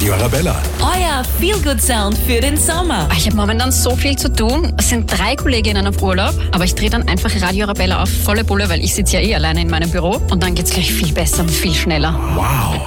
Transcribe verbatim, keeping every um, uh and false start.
Radio Arabella. Euer Feel-Good-Sound für den Sommer. Ich habe momentan so viel zu tun. Es sind drei Kolleginnen auf Urlaub, aber ich drehe dann einfach Radio Arabella auf volle Bulle, weil ich sitze ja eh alleine in meinem Büro und dann geht's gleich viel besser und viel schneller. Wow.